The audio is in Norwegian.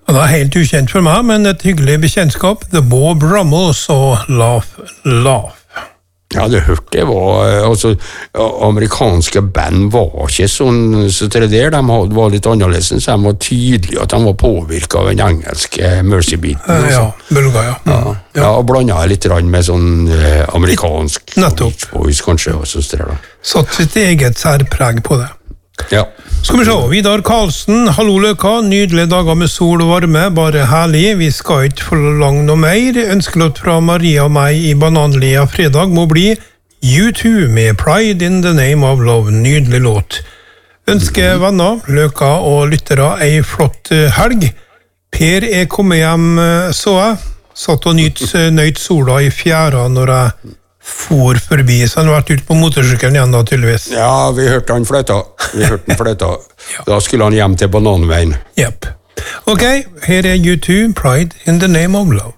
Han er helt ukjent for meg, men et hyggelig bekjentskap. The Bob Brummels og Laugh, Laugh. Ja, det hørte jeg var, altså, amerikanske band var ikke sånn, så til det der, de var litt annerledes, så de var tydelige at de var påvirket av den engelske Mercy-biten. Ja, bølga, ja. Ja, og blandet litt med sånn amerikansk Nettopp. Boys, kanskje, og så steder da. Satt sitt eget særpreg på det. Ja. Skal vi se, Vidar Karlsen, hallo Løkka, nydelige dager med sol og varme, bare herlig, vi skal ikke forlange noe mer. Ønskelåt fra Maria og meg i Bananlia fredag må bli U2 med Pride in the Name of Love, nydelig låt. Ønsker venner, Løkka og lyttere ei flott helg. Per kommet hjem, så jeg, satt og nøyt sola i fjæra når jeg for forbi, så han har vært ute på motorsykkelen igjen da, tydeligvis. Ja, vi hørte han fløyta. Da skulle han hjem til Bananveien. Jepp. Ok, her U2, Pride in the Name of Love.